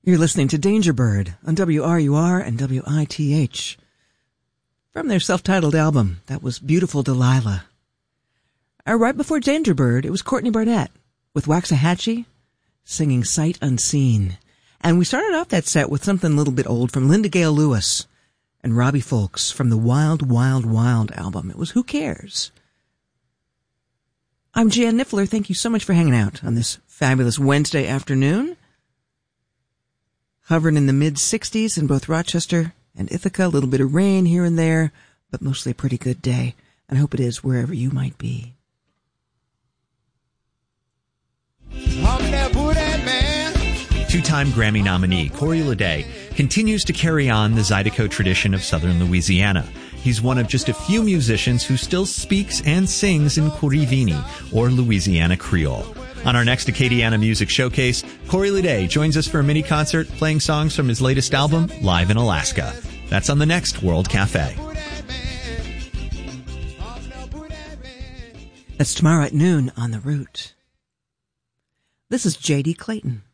You're listening to Danger Bird on WRUR and WITH. From their self-titled album, that was Beautiful Delilah. Right before Danger Bird, it was Courtney Barnett with Waxahachie singing Sight Unseen. And we started off that set with something a little bit old from Linda Gale Lewis and Robbie Fulks from the Wild, Wild, Wild album. It was Who Cares? I'm Jan Niffler. Thank you so much for hanging out on this fabulous Wednesday afternoon. Hovering in the mid-60s in both Rochester and Ithaca. A little bit of rain here and there, but mostly a pretty good day. And I hope it is wherever you might be. Two-time Grammy nominee Corey Leday continues to carry on the Zydeco tradition of Southern Louisiana. He's one of just a few musicians who still speaks and sings in Corivini, or Louisiana Creole. On our next Acadiana Music Showcase, Corey Leday joins us for a mini concert playing songs from his latest album, Live in Alaska. That's on the next World Cafe. That's tomorrow at noon on The Root. This is J.D. Clayton.